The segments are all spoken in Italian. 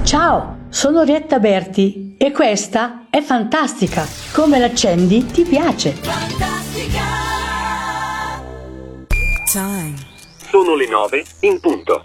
Ciao, sono Orietta Berti e questa è Fantastica. Come l'accendi ti piace. Fantastica. Time. Sono le 9 in punto.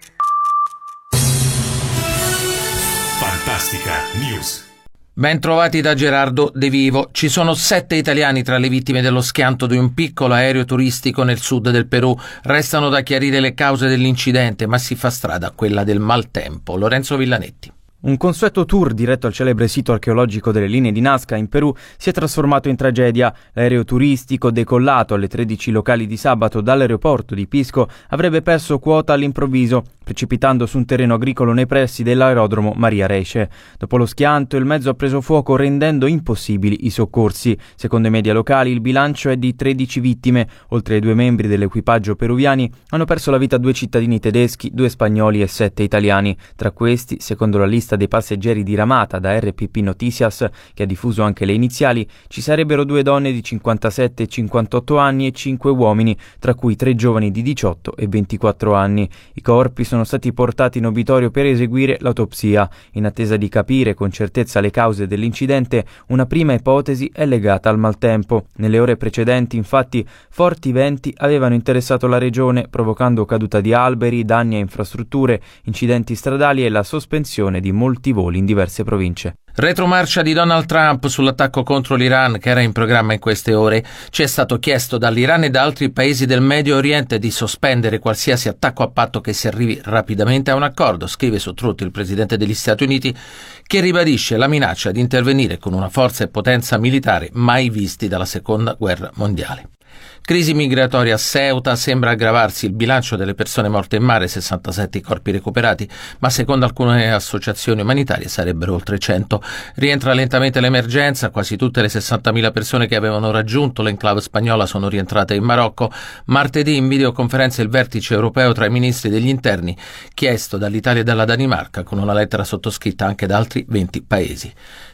Fantastica News. Ben trovati da Gerardo De Vivo. Ci sono 7 italiani tra le vittime dello schianto di un piccolo aereo turistico nel sud del Perù. Restano da chiarire le cause dell'incidente, ma si fa strada quella del maltempo. Lorenzo Villanetti. Un consueto tour diretto al celebre sito archeologico delle linee di Nazca in Perù si è trasformato in tragedia. L'aereo turistico decollato alle 13 locali di sabato dall'aeroporto di Pisco avrebbe perso quota all'improvviso, precipitando su un terreno agricolo nei pressi dell'aerodromo Maria Reiche. Dopo lo schianto il mezzo ha preso fuoco rendendo impossibili i soccorsi. Secondo i media locali il bilancio è di 13 vittime. Oltre ai 2 membri dell'equipaggio peruviani hanno perso la vita 2 cittadini tedeschi, 2 spagnoli e 7 italiani. Tra questi, secondo la lista dei passeggeri diramata da RPP Noticias, che ha diffuso anche le iniziali, ci sarebbero 2 donne di 57 e 58 anni e 5 uomini, tra cui 3 giovani di 18 e 24 anni. I corpi sono stati portati in obitorio per eseguire l'autopsia. In attesa di capire con certezza le cause dell'incidente, una prima ipotesi è legata al maltempo. Nelle ore precedenti, infatti, forti venti avevano interessato la regione, provocando caduta di alberi, danni a infrastrutture, incidenti stradali e la sospensione di molti voli in diverse province. Retromarcia di Donald Trump sull'attacco contro l'Iran che era in programma in queste ore. Ci è stato chiesto dall'Iran e da altri paesi del Medio Oriente di sospendere qualsiasi attacco a patto che si arrivi rapidamente a un accordo, scrive su Truth il presidente degli Stati Uniti, che ribadisce la minaccia di intervenire con una forza e potenza militare mai visti dalla Seconda Guerra Mondiale. Crisi migratoria a Ceuta, sembra aggravarsi il bilancio delle persone morte in mare, 67 i corpi recuperati, ma secondo alcune associazioni umanitarie sarebbero oltre 100. Rientra lentamente l'emergenza, quasi tutte le 60.000 persone che avevano raggiunto l'enclave spagnola sono rientrate in Marocco. Martedì in videoconferenza il vertice europeo tra i ministri degli interni, chiesto dall'Italia e dalla Danimarca, con una lettera sottoscritta anche da altri 20 paesi.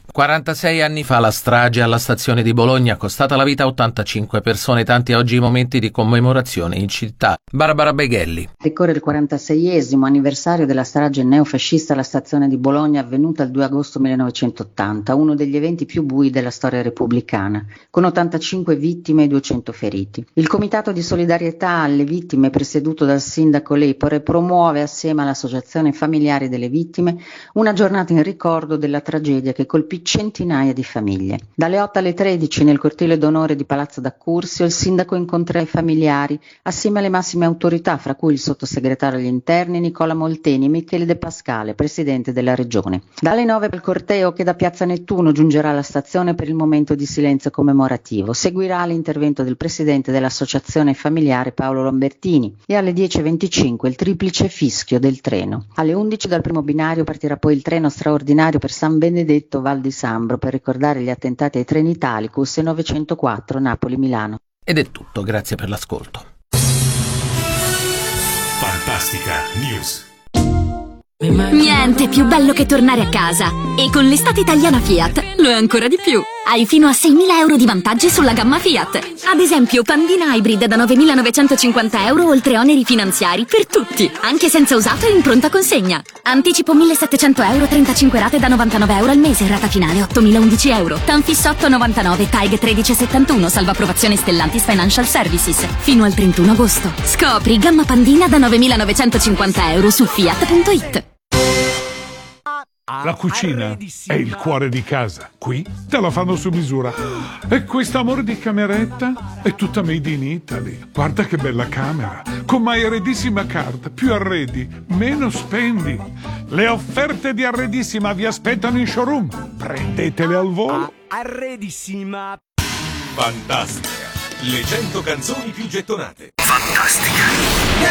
46 anni fa la strage alla stazione di Bologna, costata la vita a 85 persone, tanti oggi i momenti di commemorazione in città. Barbara Beghelli. Ricorre il 46esimo anniversario della strage neofascista alla stazione di Bologna avvenuta il 2 agosto 1980, uno degli eventi più bui della storia repubblicana, con 85 vittime e 200 feriti. Il Comitato di solidarietà alle vittime, presieduto dal sindaco Lepore, promuove assieme all'Associazione Familiari delle Vittime una giornata in ricordo della tragedia che colpì centinaia di famiglie. Dalle 8 alle 13 nel cortile d'onore di Palazzo d'Accursio il sindaco incontra i familiari assieme alle massime autorità, fra cui il sottosegretario agli interni Nicola Molteni e Michele De Pascale, presidente della regione. Dalle 9 il corteo che da Piazza Nettuno giungerà alla stazione per il momento di silenzio commemorativo. Seguirà l'intervento del presidente dell'associazione familiare Paolo Lambertini e alle 10:25 il triplice fischio del treno. Alle 11 dal primo binario partirà poi il treno straordinario per San Benedetto Val di Sambro per ricordare gli attentati ai treni Italicus e 904 Napoli-Milano. Ed è tutto, grazie per l'ascolto. Fantastica News. Niente più bello che tornare a casa. E con l'estate italiana Fiat lo è ancora di più. Hai fino a 6.000 euro di vantaggi sulla gamma Fiat. Ad esempio, Pandina Hybrid da 9.950 euro oltre oneri finanziari per tutti, anche senza usato e in pronta consegna. Anticipo 1.700 euro, 35 rate da 99 euro al mese, rata finale 8.011 euro. Tanfis 899, TAG 1371, salva approvazione Stellantis Financial Services. Fino al 31 agosto. Scopri gamma Pandina da 9.950 euro su Fiat.it. La cucina è il cuore di casa. Qui te la fanno su misura. E questo amore di cameretta è tutta made in Italy. Guarda che bella camera. Con My Arredissima Card. Più arredi, meno spendi. Le offerte di Arredissima vi aspettano in showroom. Prendetele al volo. Arredissima. Fantastica. Le 100 canzoni più gettonate. Fantastica.